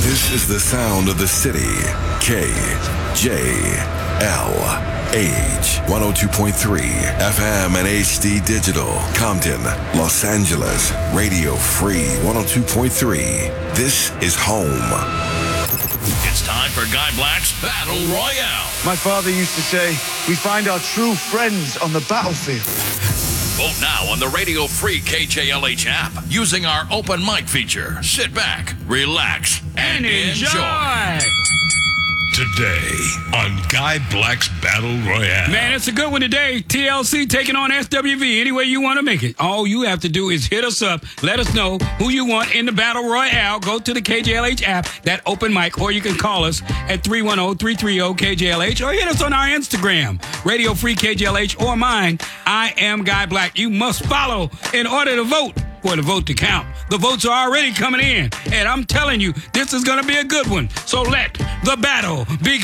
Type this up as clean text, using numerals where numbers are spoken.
This is the sound of the city. KJLH 102.3 FM and HD Digital. Compton, Los Angeles. Radio Free 102.3. This is home. It's time for Guy Black's Battle Royale. My father used to say, we find our true friends on the battlefield. Vote now on the Radio Free KJLH app using our open mic feature. Sit back, relax, and enjoy. Today on Guy Black's Battle Royale. Man, it's a good one today. TLC taking on SWV any way you want to make it. All you have to do is hit us up. Let us know who you want in the Battle Royale. Go to the KJLH app, that open mic, or you can call us at 310-330-KJLH or hit us on our Instagram, Radio Free KJLH, or mine, I am Guy Black. You must follow in order to vote. For the vote to count. The votes are already coming in, and I'm telling you, this is going to be a good one. So let the battle begin.